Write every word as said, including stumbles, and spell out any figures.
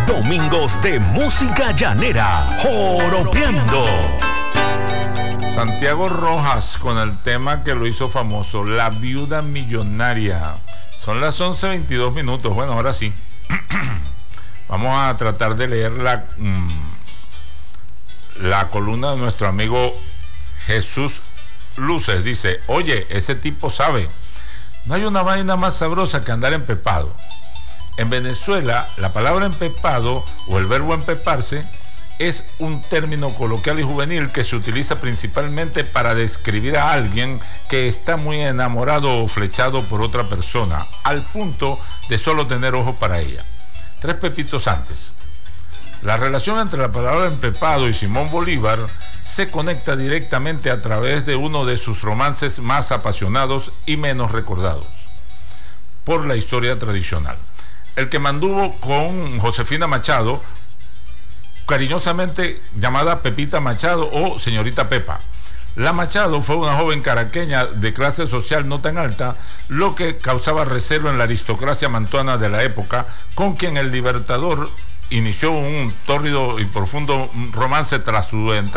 Domingos de música llanera, Joropeando. Santiago Rojas con el tema que lo hizo famoso, La Viuda Millonaria. Son las once veintidós minutos. Bueno, ahora sí. Vamos a tratar de leer la, mmm, la columna de nuestro amigo Jesús Luces. Dice, oye, ese tipo sabe. No hay una vaina más sabrosa que andar empepado. En Venezuela, la palabra empepado o el verbo empeparse es un término coloquial y juvenil que se utiliza principalmente para describir a alguien que está muy enamorado o flechado por otra persona, al punto de solo tener ojos para ella. Tres pepitos antes. La relación entre la palabra empepado y Simón Bolívar se conecta directamente a través de uno de sus romances más apasionados y menos recordados por la historia tradicional. El que mantuvo con Josefina Machado, cariñosamente llamada Pepita Machado o señorita Pepa. La Machado fue una joven caraqueña de clase social no tan alta, lo que causaba recelo en la aristocracia mantuana de la época, con quien el Libertador inició un tórrido y profundo romance tras su entrada